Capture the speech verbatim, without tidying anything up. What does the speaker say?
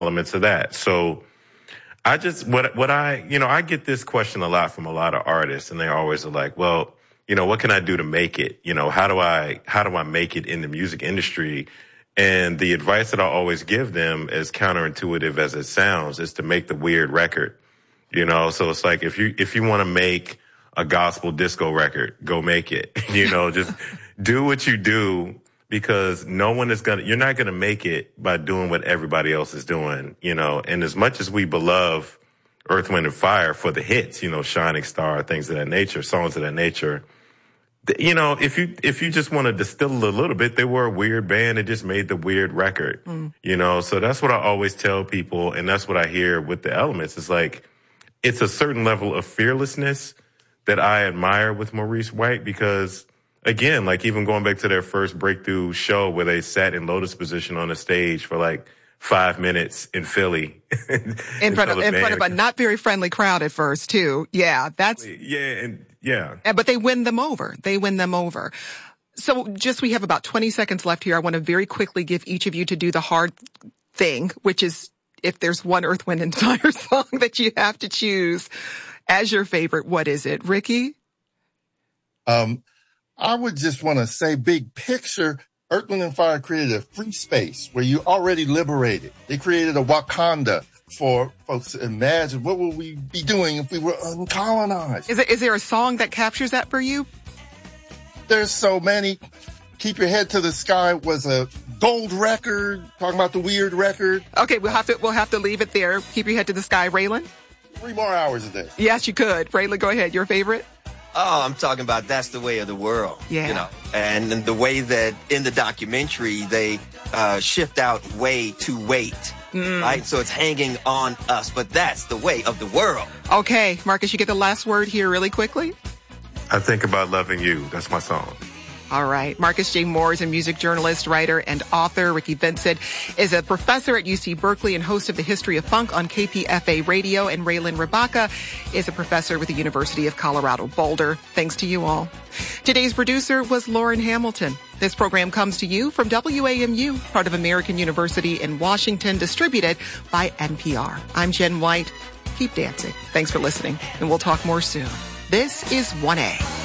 elements of that. So I just, what, what I, you know, I get this question a lot from a lot of artists, and they always are like, well, you know, what can I do to make it? You know, how do I, how do I make it in the music industry? And the advice that I always give them, as counterintuitive as it sounds, is to make the weird record. You know, so it's like, if you, if you want to make a gospel disco record, go make it. You know, just do what you do, because no one is gonna, you're not gonna make it by doing what everybody else is doing, you know. And as much as we beloved Earth, Wind and Fire for the hits, you know, Shining Star, things of that nature, songs of that nature, you know, if you, if you just want to distill it a little bit, they were a weird band that just made the weird record, mm. you know. So that's what I always tell people. And that's what I hear with the Elements. It's like, it's a certain level of fearlessness that I admire with Maurice White, because again, like even going back to their first breakthrough show where they sat in lotus position on a stage for like five minutes in Philly. in front of, in front of a not very friendly crowd at first too. Yeah, that's. Yeah, and yeah. And, but they win them over. They win them over. So just, we have about twenty seconds left here. I want to very quickly give each of you to do the hard thing, which is, if there's one Earth, Wind and Fire song that you have to choose as your favorite, what is it? Ricky? Um, I would just want to say, big picture, Earth, Wind and Fire created a free space where you already liberated. They created a Wakanda for folks to imagine what would we be doing if we were uncolonized. Is, it, is there a song that captures that for you? There's so many. Keep Your Head to the Sky was a gold record, talking about the weird record. Okay, we'll have to we'll have to leave it there. Keep Your Head to the Sky. Raylan? Three more hours a day. Yes, you could. Raylan, go ahead. Your favorite? Oh, I'm talking about That's the Way of the World. Yeah. You know, and, and the way that in the documentary they uh, shift out way to wait. Mm. Right? So it's hanging on us, but that's the way of the world. Okay, Marcus, you get the last word here really quickly. I Think About Loving You. That's my song. All right. Marcus J. Moore is a music journalist, writer, and author. Ricky Vincent is a professor at U C Berkeley and host of the History of Funk on K P F A Radio. And Raylan Rabaka is a professor with the University of Colorado Boulder. Thanks to you all. Today's producer was Lauren Hamilton. This program comes to you from W A M U, part of American University in Washington, distributed by N P R. I'm Jen White. Keep dancing. Thanks for listening, and we'll talk more soon. This is one A.